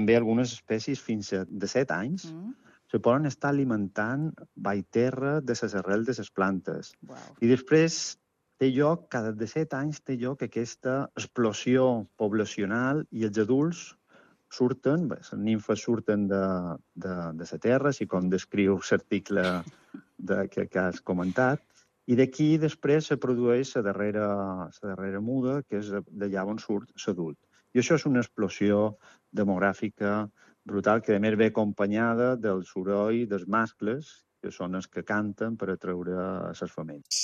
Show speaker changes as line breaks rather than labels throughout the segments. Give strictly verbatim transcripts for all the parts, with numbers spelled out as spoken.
també algunes espècies fins a de set anys mm. se poden estar alimentant baix terra de les arrels de les plantes.
Wow.
I després té lloc, cada de set anys té lloc aquesta explosió poblacional i els adults surten, bé, les nimfes surten de, de, de la terra, així com descriu l'article de, que, que has comentat, i d'aquí després se produeix la darrera, la darrera muda, que és d'allà on surt l'adult. I això és una explosió demogràfica brutal, que a més ve acompanyada del soroll dels mascles, que són els que canten per atreure les femelles.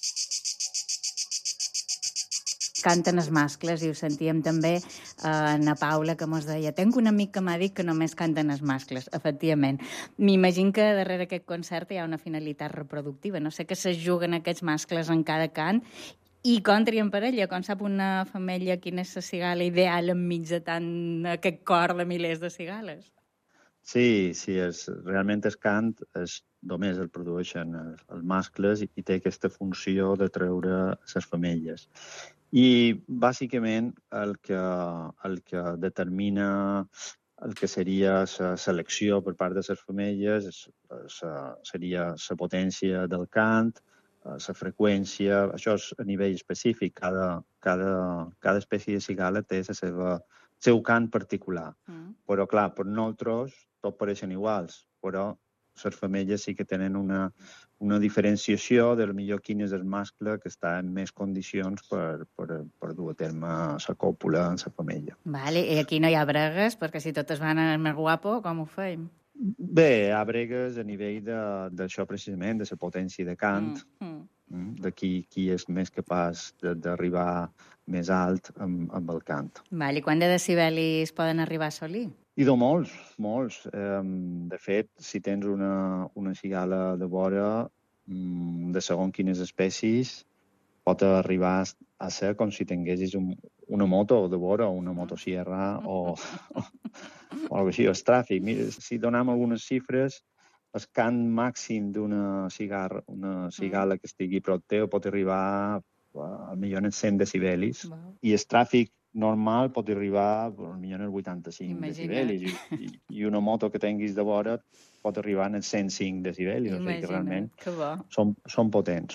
Canten els mascles, i ho sentíem també eh, na Paula, que mos deia tenc un amic que m'ha dit que només canten els mascles. Efectivament. M'imagino que darrere aquest concert hi ha una finalitat reproductiva. No sé què se juguen aquests mascles en cada cant i com trien parella, com sap una femella quina és la cigala ideal enmig de tant aquest cor de milers de cigales.
Sí, sí, és, realment el cant és, només el produeixen els, els mascles i, i té aquesta funció de treure les femelles. I, bàsicament, el que, el que determina el que seria la selecció per part de les femelles és, és, seria la potència del cant, la freqüència, això és a nivell específic. Cada, cada, cada espècie de cigala té la seva seu cant particular. Mm. Però, clar, per nosaltres tots pareixen iguals, però les femelles sí que tenen una, una diferenciació del millor quin és el mascle que està en més condicions per, per, per dur a terme la còpula en la femella.
Vale, i aquí no hi ha bregues, perquè si totes van al més guapo, com ho feim?
Bé, hi ha bregues a nivell d'això precisament, de la potència de cant, mm, mm. de qui, qui és més capaç d'arribar més alt amb, amb el cant.
Vale, i quant de decibelis poden arribar a assolir?
I de molts, molts. De fet, si tens una, una cigala de vora, de segons quines espècies, pot arribar a ser com si tinguessis un, una moto de vora o una motosierra o, o, o alguna cosa així, o el tràfic. Mira, si donem algunes xifres, el cant màxim d'una cigala, una cigala que estigui prop teu pot arribar al millor en cent decibelis. Wow. I el tràfic normal pot arribar al millor en vuitanta-cinc
Imagina.
decibelis i, i, i una moto que tinguis de vora pot arribar en cent cinc decibelis.
Imagina, o sigui que realment que bo.
Són, són potents.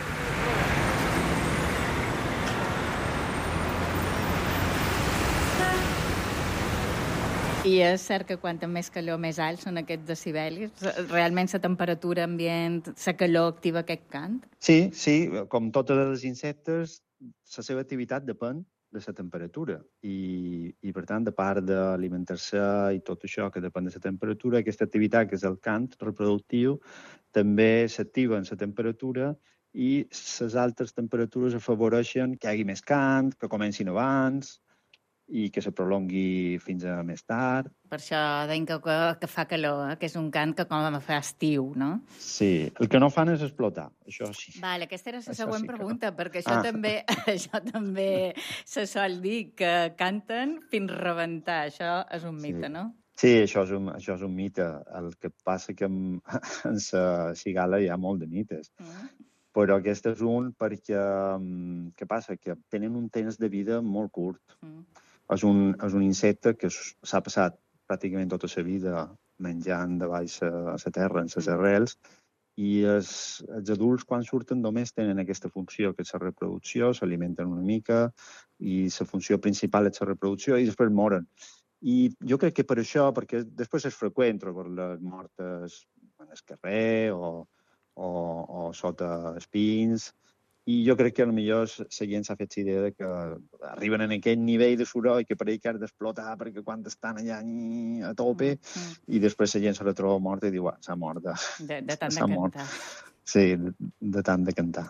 I és cert que quanta més calor més alt són aquests decibelis? Realment la temperatura ambient, la calor activa aquest cant?
Sí, sí, com totes les insectes, la seva activitat depèn de la temperatura i, i per tant, de part d'alimentar-se i tot això que depèn de la temperatura, aquesta activitat, que és el cant reproductiu, també s'activa en la temperatura i les altres temperatures afavoreixen que hi hagi més cant, que comencin abans i que se prolongui fins a més tard.
Per això deim que, que fa calor, eh? Que és un cant que com a fa estiu, no?
Sí, el que no fan és explotar, això sí.
Vale, aquesta era la següent
sí
pregunta,
no.
perquè això, ah. també, això també se sol dir, que canten fins rebentar. Això és un mite,
sí.
no?
Sí, això és un, això és un mite. El que passa que en, en la cigala hi ha molt de mites. Mm. Però aquest és un perquè, què passa? Que tenen un temps de vida molt curt. Mm. És un, és un insecte que s'ha passat pràcticament tota la vida menjant de baix a la terra, en les arrels, i els, els adults, quan surten, només tenen aquesta funció, que és la reproducció, s'alimenten una mica, i la funció principal és la reproducció, i després moren. I jo crec que per això, perquè després és freqüent trobar-les mortes en el carrer o, o, o sota espins, i jo crec que potser la gent s'ha fet la idea que arriben en aquest nivell de soroll que pareix que has d'explotar perquè quan estan allà a tope mm, mm. i després la gent se la troba morta i diu, ah, s'ha mort. De,
de, de tant de
mort.
cantar.
Sí, de, de tant de cantar.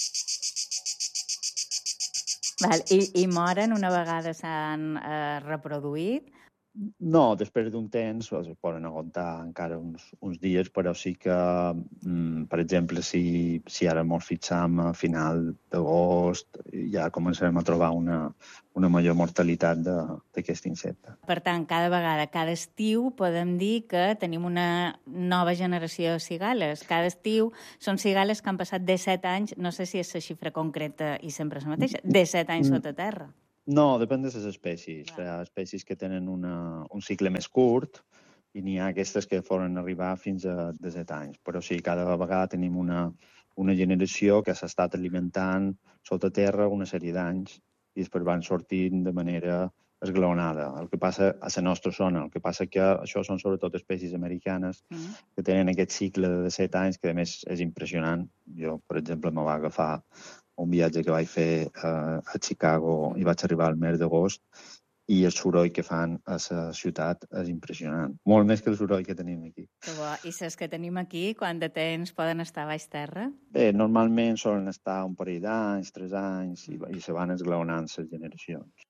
Val, i, I moren una vegada s'han eh, reproduït?
No, després d'un temps es poden aguantar encara uns, uns dies, però sí que, mm, per exemple, si, si ara ens fixam a final d'agost, ja començarem a trobar una, una major mortalitat d'aquest insecte.
Per tant, cada vegada, cada estiu, podem dir que tenim una nova generació de cigales. Cada estiu són cigales que han passat disset anys, no sé si és la xifra concreta i sempre és la mateixa, disset anys sota terra.
No, depèn de les espècies. Hi ha espècies que tenen una, un cicle més curt i n'hi ha aquestes que foren arribar fins a disset anys. Però sí, cada vegada tenim una, una generació que s'ha estat alimentant sota terra una sèrie d'anys i després van sortint de manera esglaonada. El que passa a la nostra zona, el que passa que això són sobretot espècies americanes mm. que tenen aquest cicle de set anys que a més és impressionant. Jo, per exemple, me va agafar un viatge que vaig fer uh, a Chicago i vaig arribar al mes d'agost i el soroll que fan a la ciutat és impressionant. Molt més que el soroll que tenim aquí.
Que bo. I les que tenim aquí, quant de temps poden estar a baix terra?
Bé, normalment solen estar un parell d'anys, tres anys, i, i se van esglaonant les generacions.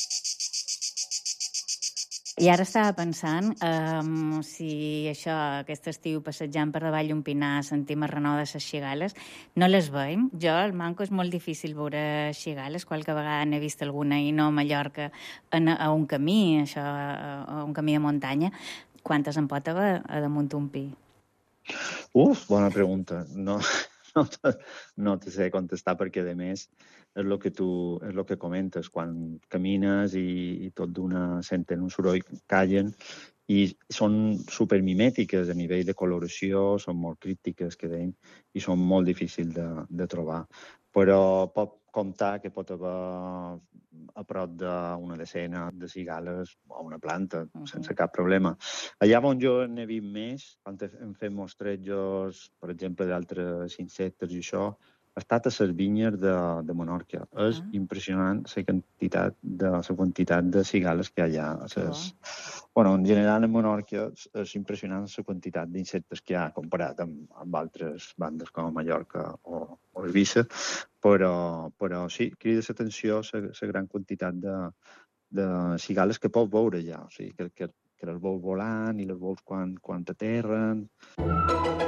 I ara estava pensant um, si això, aquest estiu, passejant per davall un pinar, sentim el renou de les cigales, no les veiem. Jo, al Manco, és molt difícil veure cigales. Qualque vegada n'he vist alguna, i no a Mallorca, en, a un camí, això, a un camí de muntanya. Quantes en pot haver a damunt un pi?
Uf, bona pregunta. No, no, te, no te sé contestar perquè, a més, és el que tu és el que comentes. Quan camines i, i tot d'una senten un soroll, callen, i són supermimètiques a nivell de coloració, són molt críptiques, que deim, i són molt difícils de, de trobar. Però pot comptar que pot haver a prop d'una decena de cigales a una planta, uh-huh. sense cap problema. Allà on jo n'he vist més, quan hem fet mostrejos, per exemple, d'altres insectes i això, ha estat a les vinyes de, de Menorca. Uh-huh. És impressionant la quantitat de, la quantitat de cigales que hi ha allà. Ses, uh-huh. Bueno, en general, en Menorca és impressionant la quantitat d'insectes que hi ha comparat amb, amb altres bandes com a Mallorca o, o Eivissa, però, però sí, crida l'atenció la gran quantitat de, de cigales que pots veure allà. O sigui, que, que, que les veus volant i les veus quan, quan aterren.